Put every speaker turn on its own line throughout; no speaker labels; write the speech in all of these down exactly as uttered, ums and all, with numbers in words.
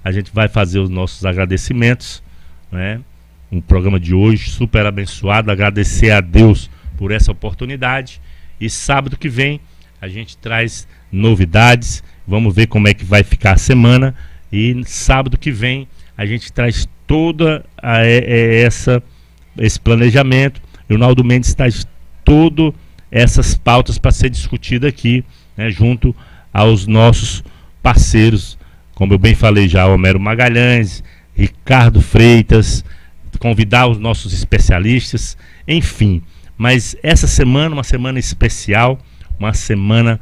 a gente vai fazer os nossos agradecimentos, né? Um programa de hoje super abençoado, agradecer a Deus por essa oportunidade. E sábado que vem a gente traz novidades, vamos ver como é que vai ficar a semana. E sábado que vem a gente traz toda a, a, essa, esse planejamento. E o Naldo Mendes traz todas essas pautas para ser discutida aqui, né, junto aos nossos parceiros, como eu bem falei já, Homero Magalhães, Ricardo Freitas, convidar os nossos especialistas, enfim. Mas essa semana, uma semana especial, uma semana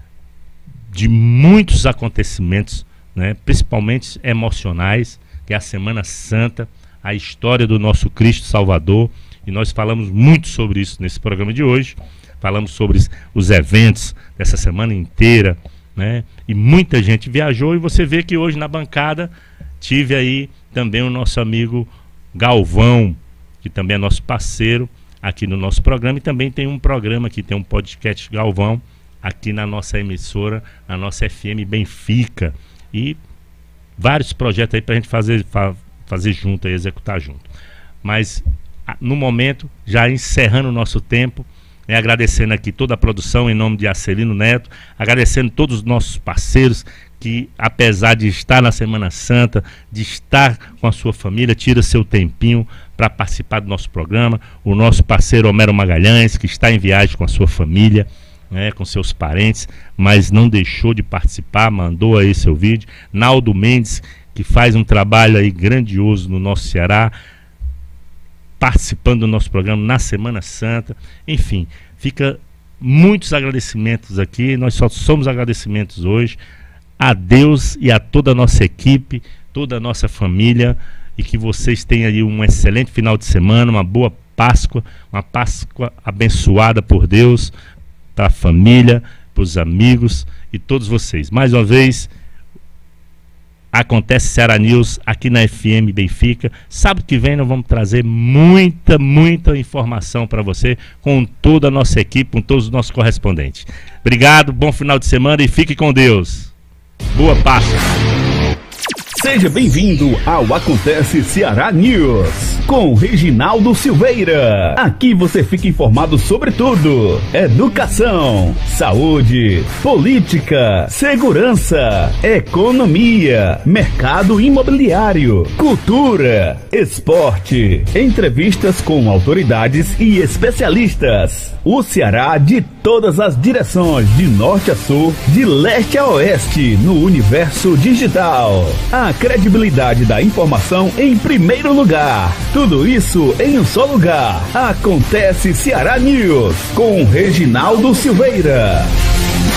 de muitos acontecimentos, né, principalmente emocionais, que é a Semana Santa, a história do nosso Cristo Salvador, e nós falamos muito sobre isso nesse programa de hoje. Falamos sobre os eventos dessa semana inteira, né? E muita gente viajou, e você vê que hoje na bancada tive aí também o nosso amigo Galvão, que também é nosso parceiro aqui no nosso programa, e também tem um programa aqui, tem um podcast Galvão aqui na nossa emissora, na nossa F M Benfica, e vários projetos aí pra gente fazer, fa fazer junto, aí, executar junto. Mas no momento, já encerrando o nosso tempo, é, agradecendo aqui toda a produção em nome de Acelino Neto, agradecendo todos os nossos parceiros que, apesar de estar na Semana Santa, de estar com a sua família, tira seu tempinho para participar do nosso programa. O nosso parceiro Homero Magalhães, que está em viagem com a sua família, né, com seus parentes, mas não deixou de participar, mandou aí seu vídeo. Naldo Mendes, que faz um trabalho aí grandioso no nosso Ceará, participando do nosso programa na Semana Santa. Enfim, fica muitos agradecimentos aqui. Nós só somos agradecimentos hoje a Deus e a toda a nossa equipe, toda a nossa família, e que vocês tenham aí um excelente final de semana, uma boa Páscoa, uma Páscoa abençoada por Deus, para a família, para os amigos e todos vocês. Mais uma vez, acontece Ceará News aqui na F M Benfica. Sábado que vem nós vamos trazer muita, muita informação para você, com toda a nossa equipe, com todos os nossos correspondentes. Obrigado, bom final de semana e fique com Deus. Boa Páscoa.
Seja bem-vindo ao Acontece Ceará News, com Reginaldo Silveira. Aqui você fica informado sobre tudo: educação, saúde, política, segurança, economia, mercado imobiliário, cultura, esporte, entrevistas com autoridades e especialistas. O Ceará de todas as direções, de norte a sul, de leste a oeste, no universo digital. A credibilidade da informação em primeiro lugar. Tudo isso em um só lugar. Acontece Ceará News, com Reginaldo Silveira.